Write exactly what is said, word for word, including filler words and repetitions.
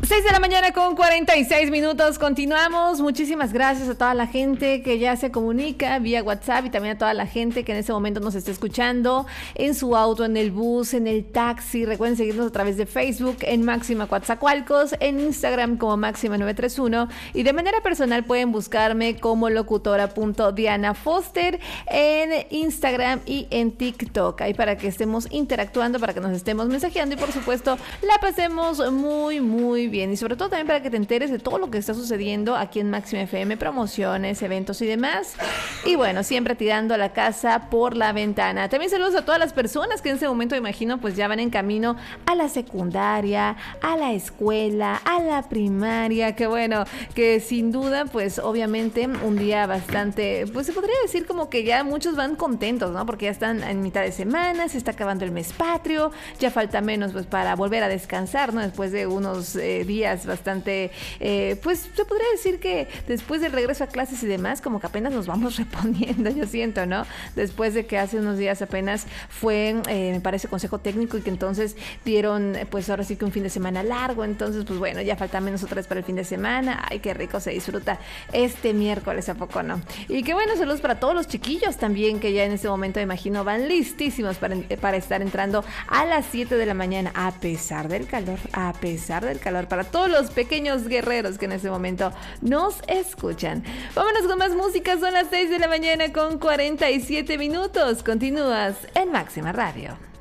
seis de la mañana con cuarenta y seis minutos, continuamos. Muchísimas gracias a toda la gente que ya se comunica vía WhatsApp y también a toda la gente que en este momento nos está escuchando en su auto, en el bus, en el taxi. Recuerden seguirnos a través de Facebook en Máxima Coatzacoalcos, en Instagram como Máxima nueve tres uno y de manera personal pueden buscarme como locutora.diana Foster en Instagram y en TikTok. Ahí para que estemos interactuando, para que nos estemos mensajeando y por supuesto la pasemos muy, muy bien. Y sobre todo también para que te enteres de todo lo que está sucediendo aquí en Máxima F M, promociones, eventos y demás. Y bueno, siempre tirando la casa por la ventana. También saludos a todas las personas que en ese momento, imagino, pues ya van en camino a la secundaria, a la escuela, a la primaria. Que bueno, que sin duda, pues obviamente un día bastante, pues se podría decir como que ya muchos van contentos, ¿no? Porque ya están en mitad de semana, se está acabando el mes patrio, ya falta menos pues para volver a descansar, ¿no? Después de unos eh, días bastante, eh, pues se podría decir que después del regreso a clases y demás, como que apenas nos vamos reponiendo, yo siento, ¿no? Después de que hace unos días apenas fue, eh, me parece, consejo técnico y que entonces dieron, pues ahora sí que un fin de semana largo, entonces pues bueno, ya falta menos otra vez para el fin de semana. Ay, qué rico se disfruta este miércoles, ¿a poco no? Y qué bueno, saludos para todos los chiquillos también que ya en este momento, imagino, van listísimos para, para estar entrando a las siete de la mañana, a pesar del calor, a pesar del calor, para todos los pequeños guerreros que en este momento nos escuchan. Vámonos con más música, son las seis de la mañana con cuarenta y siete minutos. Continúas en Máxima Radio.